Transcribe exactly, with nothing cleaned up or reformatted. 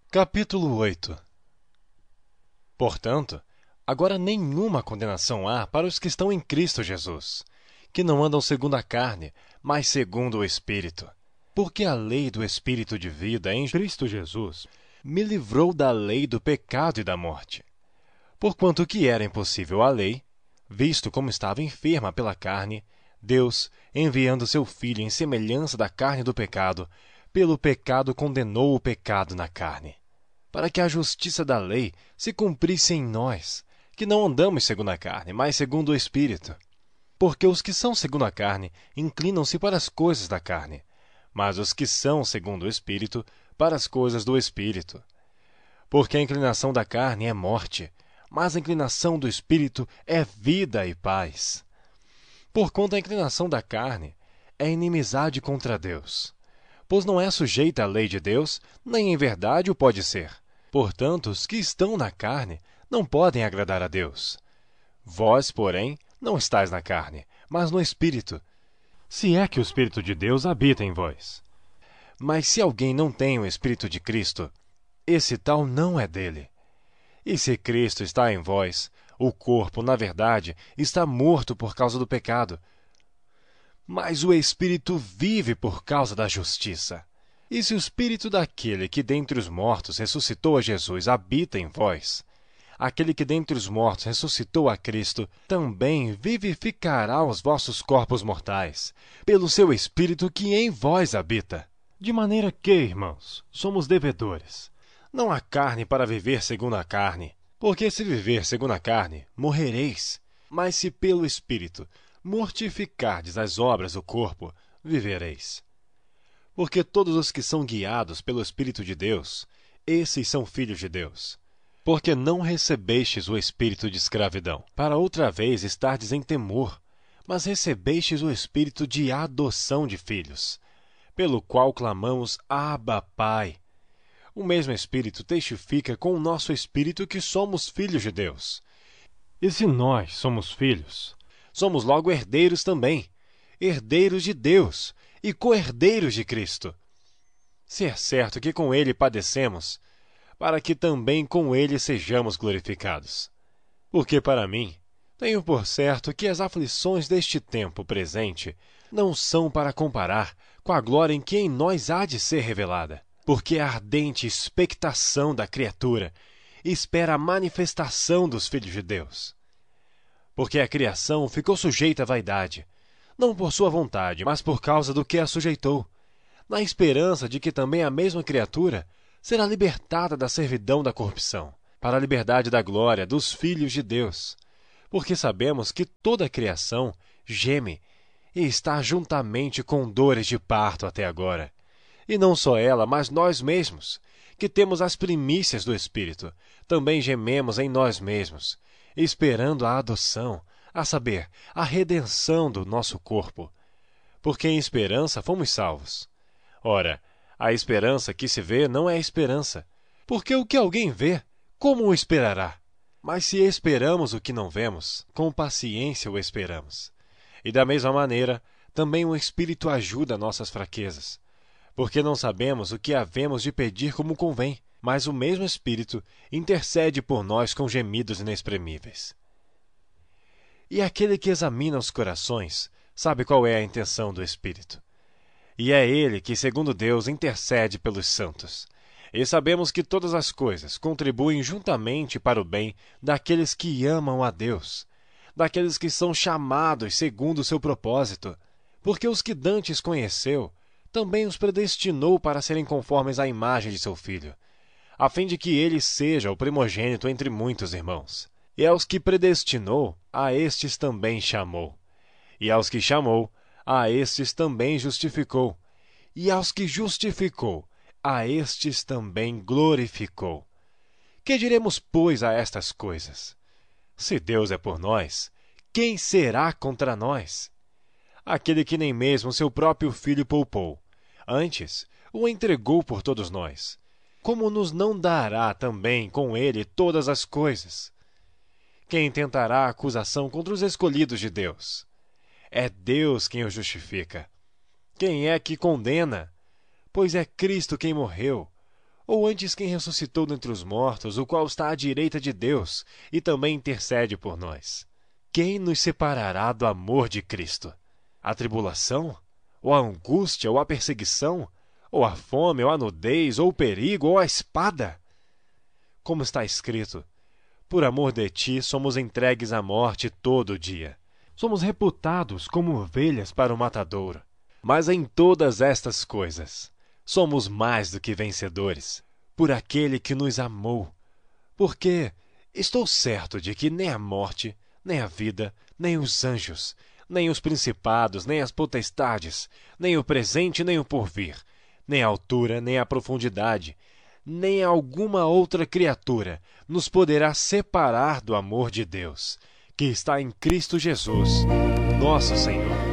Capítulo oito. Portanto, agora nenhuma condenação há para os que estão em Cristo Jesus, que não andam segundo a carne, mas segundo o Espírito. Porque a lei do Espírito de vida em Cristo Jesus me livrou da lei do pecado e da morte. Porquanto que era impossível a lei, visto como estava enferma pela carne, Deus, enviando seu Filho em semelhança da carne do pecado, pelo pecado condenou o pecado na carne, para que a justiça da lei se cumprisse em nós, que não andamos segundo a carne, mas segundo o Espírito. Porque os que são segundo a carne inclinam-se para as coisas da carne, mas os que são segundo o Espírito, para as coisas do Espírito. Porque a inclinação da carne é morte, mas a inclinação do Espírito é vida e paz. Porquanto a inclinação da carne é inimizade contra Deus, pois não é sujeita à lei de Deus, nem em verdade o pode ser. Portanto, os que estão na carne não podem agradar a Deus. Vós, porém, não estáis na carne, mas no Espírito, se é que o Espírito de Deus habita em vós. Mas se alguém não tem o Espírito de Cristo, esse tal não é dele. E se Cristo está em vós, o corpo, na verdade, está morto por causa do pecado, mas o Espírito vive por causa da justiça. E se o Espírito daquele que dentre os mortos ressuscitou a Jesus habita em vós, aquele que dentre os mortos ressuscitou a Cristo também vivificará os vossos corpos mortais, pelo seu Espírito que em vós habita. De maneira que, irmãos, somos devedores. Não há carne para viver segundo a carne, porque se viver segundo a carne, morrereis. Mas se pelo Espírito mortificardes as obras do corpo, vivereis. Porque todos os que são guiados pelo Espírito de Deus, esses são filhos de Deus. Porque não recebestes o espírito de escravidão, para outra vez estardes em temor, mas recebestes o espírito de adoção de filhos, pelo qual clamamos, Abba, Pai. O mesmo Espírito testifica com o nosso espírito que somos filhos de Deus. E se nós somos filhos, somos logo herdeiros também, herdeiros de Deus e co-herdeiros de Cristo. Se é certo que com ele padecemos, para que também com ele sejamos glorificados. Porque para mim, tenho por certo que as aflições deste tempo presente não são para comparar com a glória em que em nós há de ser revelada. Porque a ardente expectação da criatura espera a manifestação dos filhos de Deus. Porque a criação ficou sujeita à vaidade, não por sua vontade, mas por causa do que a sujeitou, na esperança de que também a mesma criatura será libertada da servidão da corrupção, para a liberdade da glória dos filhos de Deus. Porque sabemos que toda a criação geme e está juntamente com dores de parto até agora. E não só ela, mas nós mesmos, que temos as primícias do Espírito, também gememos em nós mesmos, esperando a adoção, a saber, a redenção do nosso corpo. Porque em esperança fomos salvos. Ora, a esperança que se vê não é esperança, porque o que alguém vê, como o esperará? Mas se esperamos o que não vemos, com paciência o esperamos. E da mesma maneira, também o Espírito ajuda nossas fraquezas, porque não sabemos o que havemos de pedir como convém, mas o mesmo Espírito intercede por nós com gemidos inexprimíveis. E aquele que examina os corações sabe qual é a intenção do Espírito. E é ele que, segundo Deus, intercede pelos santos. E sabemos que todas as coisas contribuem juntamente para o bem daqueles que amam a Deus, daqueles que são chamados segundo o seu propósito, porque os que dantes conheceu, também os predestinou para serem conformes à imagem de seu Filho, a fim de que ele seja o primogênito entre muitos irmãos. E aos que predestinou, a estes também chamou. E aos que chamou, a estes também justificou. E aos que justificou, a estes também glorificou. Que diremos, pois, a estas coisas? Se Deus é por nós, quem será contra nós? Aquele que nem mesmo seu próprio Filho poupou, antes o entregou por todos nós, como nos não dará também com ele todas as coisas? Quem tentará acusação contra os escolhidos de Deus? É Deus quem os justifica. Quem é que condena? Pois é Cristo quem morreu, Ou antes quem ressuscitou dentre os mortos, o qual está à direita de Deus, e também intercede por nós. Quem nos separará do amor de Cristo? A tribulação? Ou a angústia? Ou a perseguição? Ou a fome? Ou a nudez? Ou o perigo? Ou a espada? Como está escrito, por amor de ti somos entregues à morte todo dia. Somos reputados como ovelhas para o matadouro. Mas em todas estas coisas, somos mais do que vencedores, por aquele que nos amou. Porque estou certo de que nem a morte, nem a vida, nem os anjos, nem os principados, nem as potestades, nem o presente, nem o porvir, nem a altura, nem a profundidade, nem alguma outra criatura nos poderá separar do amor de Deus, que está em Cristo Jesus, nosso Senhor.